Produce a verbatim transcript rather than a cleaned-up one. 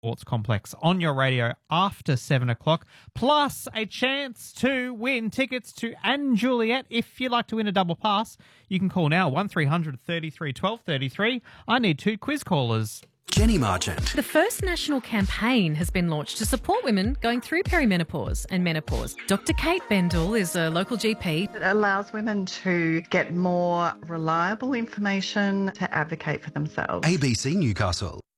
Sports Complex on your radio after seven o'clock, plus a chance to win tickets to Anne Juliet. If you'd like to win a double pass, you can call now, one three hundred thirty-three twelve thirty-three. I need two quiz callers. Jenny Marchant. The first national campaign has been launched to support women going through perimenopause and menopause. Doctor Kate Bendel is a local G P. It allows women to get more reliable information to advocate for themselves. A B C Newcastle.